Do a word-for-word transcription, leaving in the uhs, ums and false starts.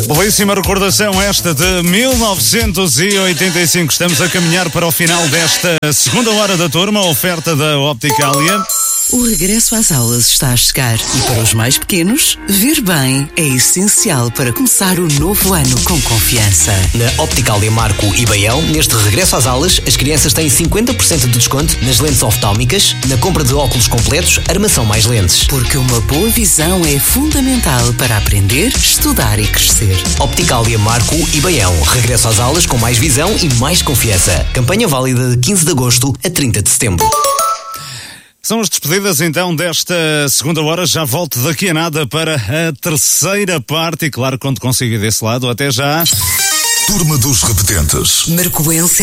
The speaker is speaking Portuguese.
Belíssima recordação esta de mil novecentos e oitenta e cinco. Estamos a caminhar para o final desta segunda hora da turma, oferta da Opticalia. O regresso às aulas está a chegar e para os mais pequenos, ver bem é essencial para começar o novo ano com confiança. Na Opticalia Marco e Baião, neste regresso às aulas, as crianças têm cinquenta por cento de desconto nas lentes oftálmicas, na compra de óculos completos, armação mais lentes. Porque uma boa visão é fundamental para aprender, estudar e crescer. Opticalia Marco e Baião, regresso às aulas com mais visão e mais confiança. Campanha válida de quinze de agosto a trinta de setembro. São as despedidas então desta segunda hora. Já volto daqui a nada para a terceira parte e claro, quando consigo ir desse lado. Até já. Turma dos Repetentes. Marcoense